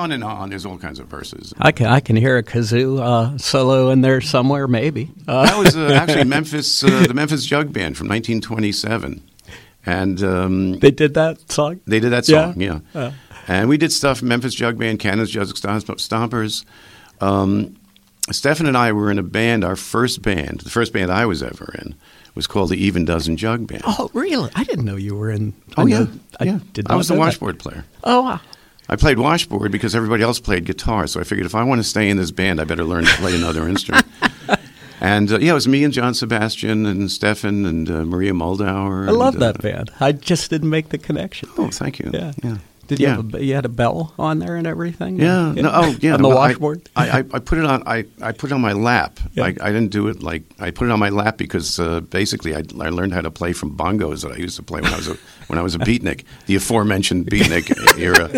on and on. There's all kinds of verses. I can hear a kazoo solo in there somewhere, maybe. That was actually Memphis, the Memphis Jug Band from 1927. And they did that song? They did that song, yeah. And we did stuff, Memphis Jug Band, Cannon's Jug Stompers. Stephen and I were in a band, our first band, the first band I was ever in, was called the Even Dozen Jug Band. Oh, really? I didn't know you were in. I was the know washboard player. Oh, wow. I played washboard because everybody else played guitar, so I figured if I want to stay in this band, I better learn to play another instrument. And, it was me and John Sebastian and Stefan and Maria Moldauer. I love that band. I just didn't make the connection. Oh, thank you. Yeah. Did you you had a bell on there and everything? Yeah. No, on the washboard? I put it on. I put it on my lap. Yeah. I didn't do it like I put it on my lap because basically I learned how to play from bongos that I used to play when I was a beatnik, the aforementioned beatnik era.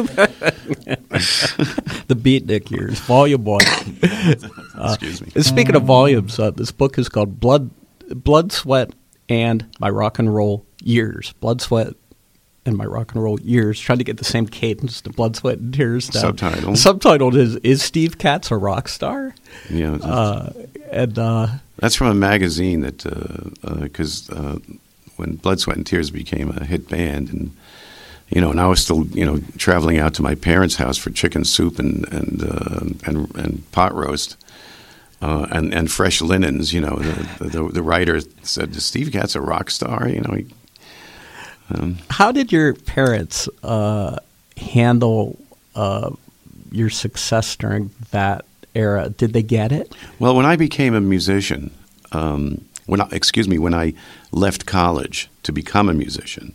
The beatnik years, volume 1. Excuse me. Speaking of volumes, this book is called Blood, Sweat, and My Rock and Roll Years. Blood, Sweat, and My Rock and Roll Years. Trying to get the same cadence to Blood, Sweat, and Tears down. Subtitle. The subtitle is Steve Katz a rock star? Yeah. That's from a magazine that because when Blood, Sweat, and Tears became a hit band, and and I was still traveling out to my parents' house for chicken soup and pot roast. And fresh linens, the writer said, "Is Steve Katz a rock star?" How did your parents handle your success during that era? Did they get it? Well, when I became a musician, when I left college to become a musician,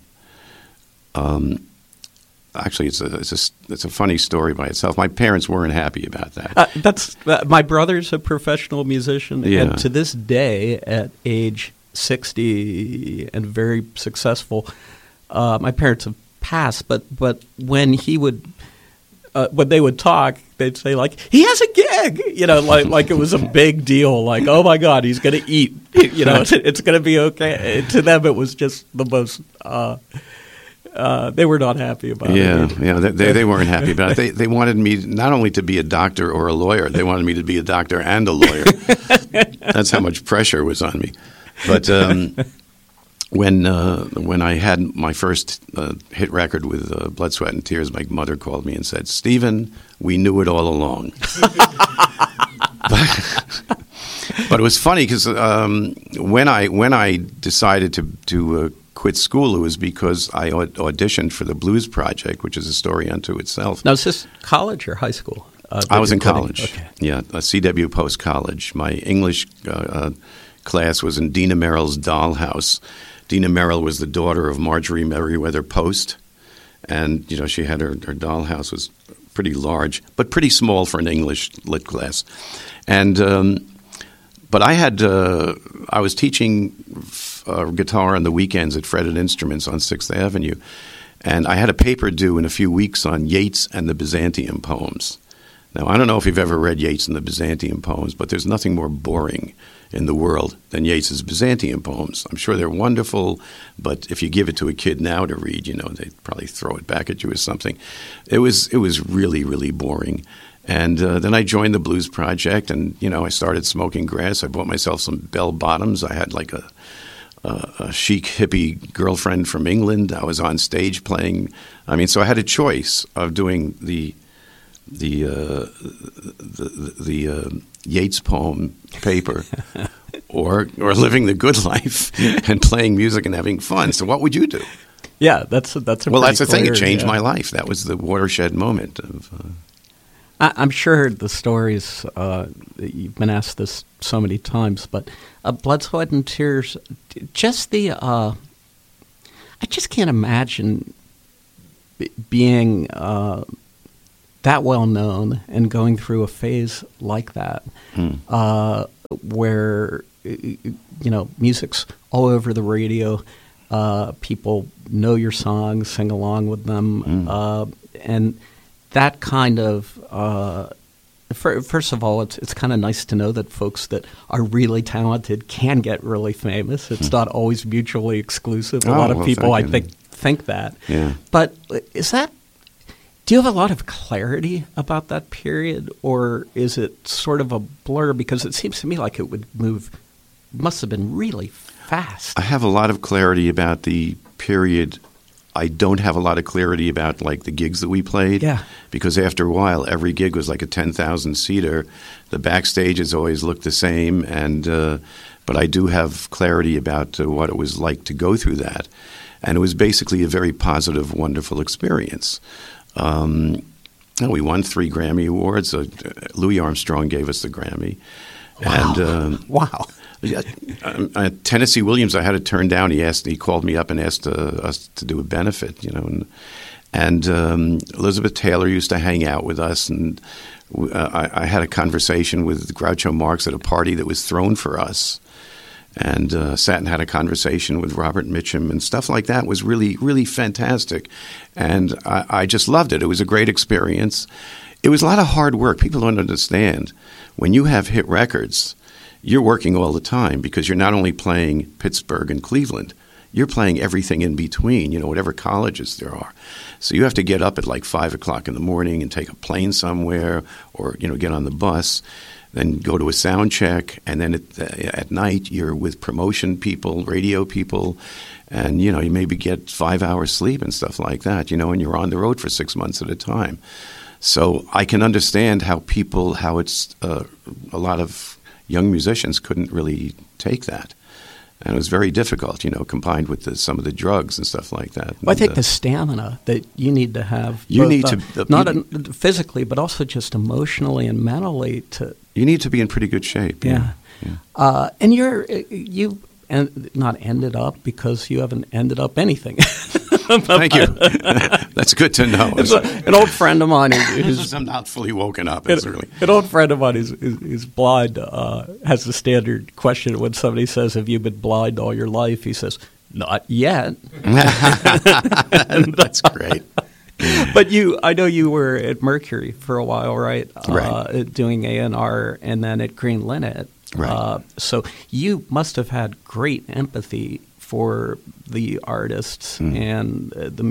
actually, it's a funny story by itself. My parents weren't happy about that. My brother's a professional musician, yeah. And to this day, at age 60 and very successful, my parents have passed. But when he would, when they would talk, they'd say like, "He has a gig," like it was a big deal. Like, oh my God, he's going to eat. It's going to be okay. To them, it was just the most. They were not happy about it. Yeah, they weren't happy about it. They wanted me not only to be a doctor or a lawyer, they wanted me to be a doctor and a lawyer. That's how much pressure was on me. But when I had my first hit record with Blood, Sweat, and Tears, my mother called me and said, "Stephen, we knew it all along." But it was funny because when I decided to quit school, it was because I auditioned for the Blues Project, which is a story unto itself. Now, is this college or high school? I was in college. Okay. Yeah, CW Post College. My English class was in Dina Merrill's Dollhouse. Dina Merrill was the daughter of Marjorie Merriweather Post, and she had her dollhouse was pretty large, but pretty small for an English lit class. And but I was teaching guitar on the weekends at Fretted Instruments on 6th Avenue, and I had a paper due in a few weeks on Yeats and the Byzantium poems. Now, I don't know if you've ever read Yeats and the Byzantium poems, but there's nothing more boring in the world than Yeats's Byzantium poems. I'm sure they're wonderful, but if you give it to a kid now to read, they'd probably throw it back at you or something. It was really, really boring. And then I joined the Blues Project, and I started smoking grass. I bought myself some bell bottoms. I had like a chic hippie girlfriend from England. I was on stage playing. So I had a choice of doing the Yeats poem paper, or living the good life and playing music and having fun. So what would you do? Yeah, that's the thing. It changed my life. That was the watershed moment of. I'm sure the stories, you've been asked this so many times, but Blood, Sweat, and Tears, just I just can't imagine being that well known and going through a phase like that, where, music's all over the radio, people know your songs, sing along with them, and that kind of, first of all, it's kind of nice to know that folks that are really talented can get really famous. It's not always mutually exclusive. A lot of people, I think that. Yeah. But is that Do you have a lot of clarity about that period, or is it sort of a blur? Because it seems to me like it must have been really fast. I have a lot of clarity about the period. I don't have a lot of clarity about like the gigs that we played. Yeah. Because after a while, every gig was like a 10,000 seater. The backstages always looked the same, but I do have clarity about what it was like to go through that, and it was basically a very positive, wonderful experience. We won 3 Grammy Awards. Louis Armstrong gave us the Grammy. Wow. And, wow. Tennessee Williams, I had to turn down. He called me up and asked us to do a benefit, and Elizabeth Taylor used to hang out with us, and I had a conversation with Groucho Marx at a party that was thrown for us, and sat and had a conversation with Robert Mitchum, and stuff like that was really, really fantastic, and I just loved it. It was a great experience. It was a lot of hard work. People don't understand. When you have hit records, you're working all the time because you're not only playing Pittsburgh and Cleveland, you're playing everything in between, whatever colleges there are. So you have to get up at like 5 o'clock in the morning and take a plane somewhere or, get on the bus, then go to a sound check, and then at night you're with promotion people, radio people, and, you maybe get 5 hours sleep and stuff like that, and you're on the road for 6 months at a time. So I can understand how it's a lot of young musicians couldn't really take that. And it was very difficult, combined with some of the drugs and stuff like that. Well, I think the stamina that you need to have, physically, but also just emotionally and mentally you need to be in pretty good shape. Yeah. And you not ended up because you haven't ended up anything. Thank you. That's good to know. An old friend of mine I'm not fully woken up. An old friend of mine who's blind has the standard question when somebody says, "Have you been blind all your life?" He says, "Not yet." That's great. But I know you were at Mercury for a while, right? Right. Doing A&R and then at Green Linnet. Right. So you must have had great empathy for the artists and the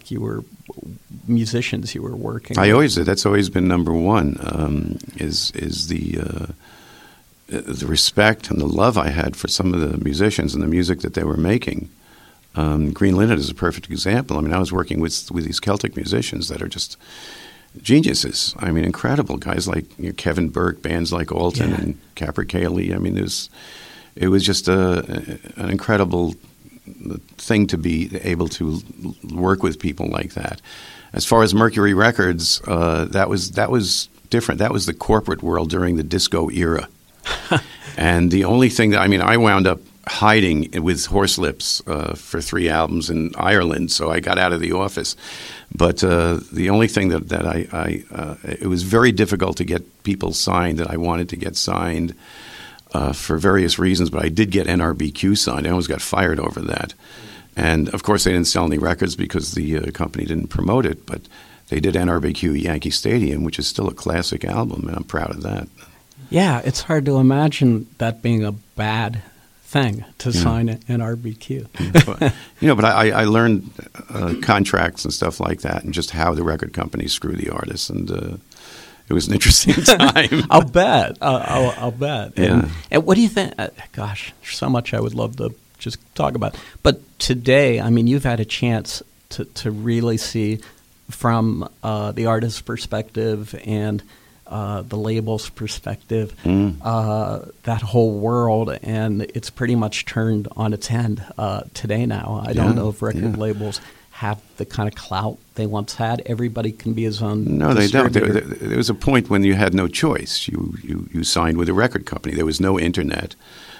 musicians you were working with. I always did. That's always been number one, is the respect and the love I had for some of the musicians and the music that they were making. Green Linnet is a perfect example. I mean, I was working with these Celtic musicians that are just geniuses. I mean, incredible guys like Kevin Burke, bands like Alton and Capercaillie. I mean, it was just an incredible thing to be able to work with people like that. As far as Mercury Records, that was different. That was the corporate world during the disco era. And the only thing I wound up hiding with Horselips for 3 albums in Ireland, so I got out of the office. But the only thing that it was very difficult to get people signed that I wanted to get signed for various reasons, but I did get NRBQ signed. I almost got fired over that. And, of course, they didn't sell any records because the company didn't promote it, but they did NRBQ at Yankee Stadium, which is still a classic album, and I'm proud of that. Yeah, it's hard to imagine that being a bad thing to sign an NRBQ. But I learned contracts and stuff like that and just how the record companies screw the artists, and it was an interesting time. I'll bet. I'll bet. Yeah. And what do you think? Gosh, there's so much I would love to just talk about. But today, you've had a chance to really see from the artist's perspective and the label's perspective, that whole world, and it's pretty much turned on its end today now. I don't know if record labels have the kind of clout they once had. Everybody can be his own No, they don't. There was a point when you had no choice. You signed with a record company. There was no internet.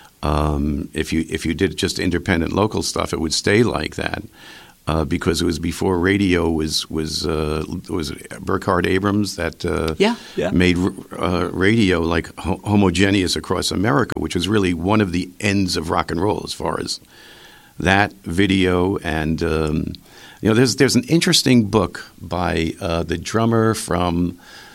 If you did just independent local stuff, it would stay like that. Because it was before radio was Burkhard Abrams that made radio like homogeneous across America, which was really one of the ends of rock and roll as far as that video. And there's an interesting book by the drummer from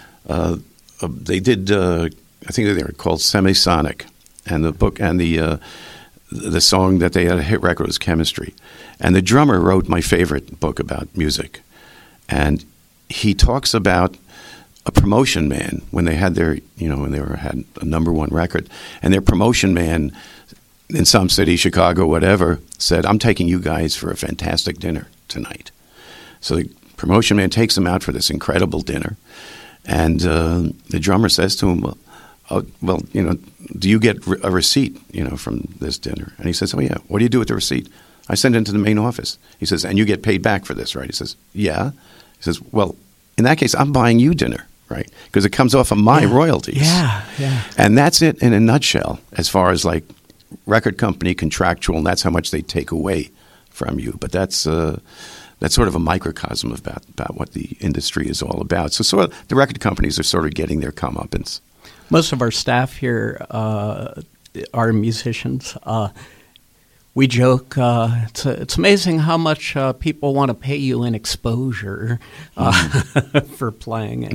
they did I think they were called Semisonic, and the book and the song that they had a hit record was Chemistry. And the drummer wrote my favorite book about music. And he talks about a promotion man when they had their, when they had a number one record, and their promotion man in some city, Chicago, whatever, said, "I'm taking you guys for a fantastic dinner tonight." So the promotion man takes them out for this incredible dinner, and the drummer says to him, "Well, do you get a receipt, from this dinner?" And he says, "Oh yeah. What do you do with the receipt?" "I send it into the main office." He says, "And you get paid back for this, right?" He says, "Yeah." He says, "Well, in that case, I'm buying you dinner, right? Because it comes off of my royalties." Yeah. And that's it in a nutshell, as far as like record company contractual, and that's how much they take away from you. But that's sort of a microcosm about what the industry is all about. So sort of the record companies are sort of getting their comeuppance. Most of our staff here are musicians. We joke, it's amazing how much people want to pay you in exposure for playing.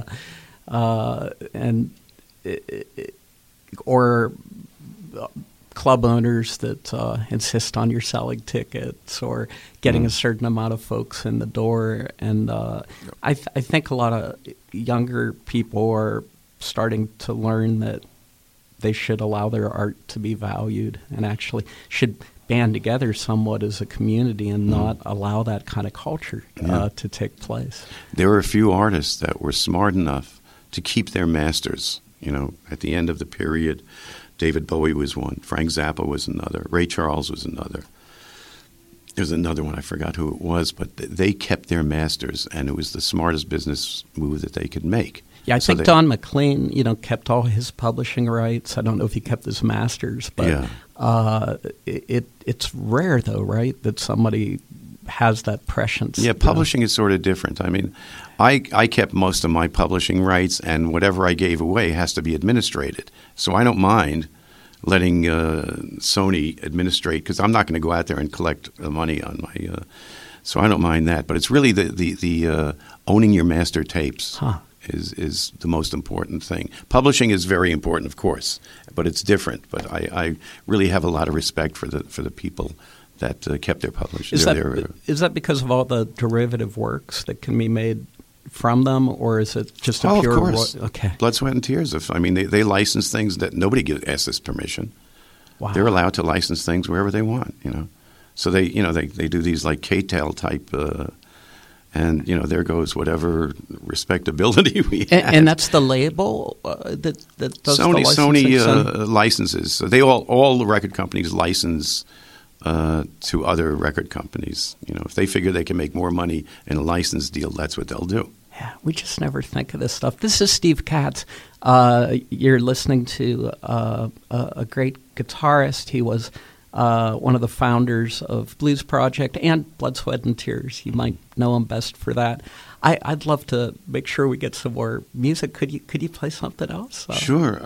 Or club owners that insist on your selling tickets or getting a certain amount of folks in the door. And I think a lot of younger people are starting to learn that they should allow their art to be valued and actually should band together somewhat as a community and not allow that kind of culture to take place. There were a few artists that were smart enough to keep their masters. At the end of the period, David Bowie was one, Frank Zappa was another, Ray Charles was another. There's another one, I forgot who it was, but they kept their masters, and it was the smartest business move that they could make. Yeah, I think Don McLean, kept all his publishing rights. I don't know if he kept his masters, but it's rare, though, right, that somebody has that prescience. Yeah, publishing is sort of different. I mean, I kept most of my publishing rights, and whatever I gave away has to be administrated. So I don't mind letting Sony administrate, because I'm not going to go out there and collect money on my so I don't mind that. But it's really the owning your master tapes is the most important thing. Publishing is very important, of course, but it's different. But I really have a lot of respect for the people that kept their publishing. Is that because of all the derivative works that can be made from them, or is it just a pure? Of course. Okay. Blood, sweat, and tears. They license things that nobody asks us permission. Wow. They're allowed to license things wherever they want. So they do these like K-Tel type. And there goes whatever respectability we have. And that's the label that does Sony. the licensing. Sony licenses. So they all the record companies license to other record companies. If they figure they can make more money in a license deal, that's what they'll do. Yeah, we just never think of this stuff. This is Steve Katz. You're listening to a great guitarist. He was one of the founders of Blues Project and Blood, Sweat, and Tears. You might know him best for that. I'd love to make sure we get some more music. Could you play something else? Sure.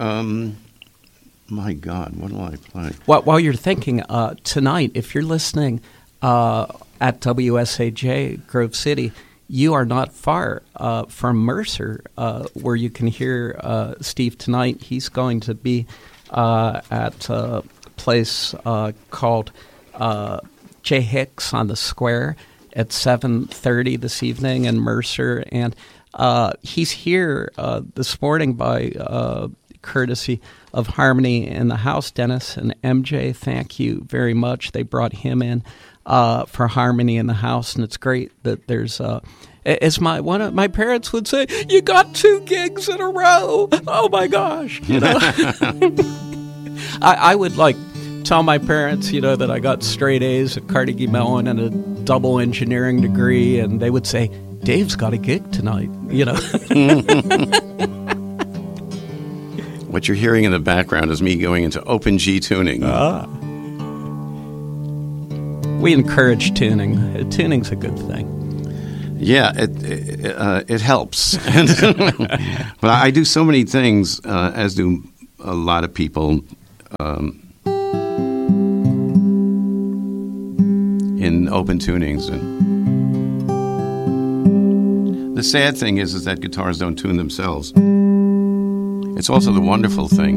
My God, what will I play? While you're thinking, tonight, if you're listening at WSAJ Grove City, you are not far from Mercer, where you can hear Steve tonight. He's going to be at a place called J. Hicks on the Square at 7:30 this evening in Mercer. And he's here this morning by courtesy of Harmony in the House. Dennis and MJ, thank you very much. They brought him in for Harmony in the House, and it's great that there's as one of my parents would say, you got 2 gigs in a row. Oh my gosh, I would tell my parents, that I got straight A's at Carnegie Mellon and a double engineering degree, and they would say, Dave's got a gig tonight. What you're hearing in the background is me going into open G tuning. We encourage tuning. Tuning's a good thing. Yeah, it helps. But I do so many things, as do a lot of people, in open tunings. And the sad thing is that guitars don't tune themselves. It's also the wonderful thing.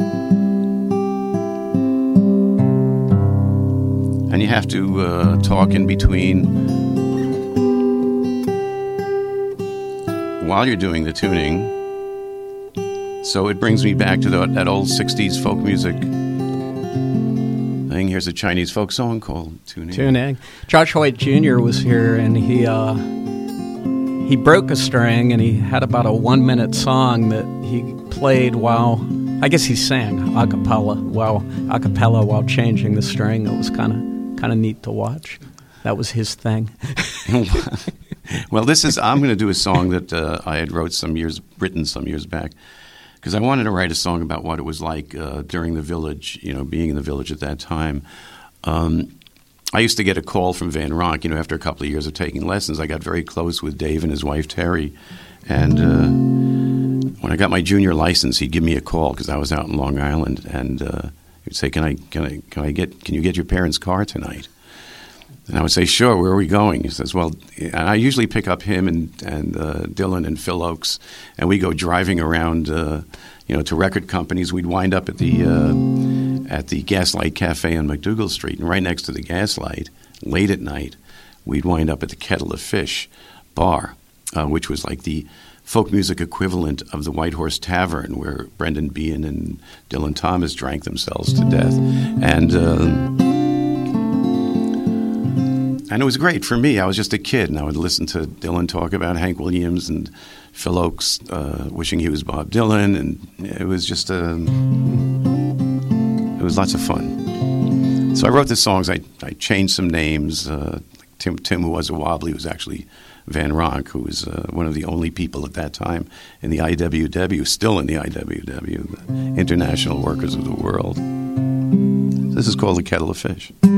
And you have to talk in between while you're doing the tuning. So it brings me back to that old 60s folk music thing. Here's a Chinese folk song called Tuning. Tuning. Josh Hoyt Jr. was here, and he broke a string, and he had about a 1-minute song that he played while, I guess he sang a cappella while changing the string. It was kind of neat to watch. That was his thing. Well, I'm going to do a song that I had written some years back, because I wanted to write a song about what it was like during the Village, being in the Village at that time. I used to get a call from Van Ronk, after a couple of years of taking lessons. I got very close with Dave and his wife, Terry. And when I got my junior license, he'd give me a call because I was out in Long Island. And he'd say, can you get your parents' car tonight? And I would say, sure, where are we going? He says, well, and I usually pick up him and Dylan and Phil Oakes, and we go driving around, to record companies. We'd wind up at the Gaslight Cafe on McDougal Street, and right next to the Gaslight, late at night, we'd wind up at the Kettle of Fish bar, which was like the folk music equivalent of the White Horse Tavern, where Brendan Behan and Dylan Thomas drank themselves to death. And it was great for me. I was just a kid, and I would listen to Dylan talk about Hank Williams and Phil Oakes wishing he was Bob Dylan, and it was just it was lots of fun. So I wrote the songs. I changed some names. Tim Who Was a Wobbly was actually Van Ronk, who was one of the only people at that time in the IWW, still in the IWW, the International Workers of the World. This is called The Kettle of Fish.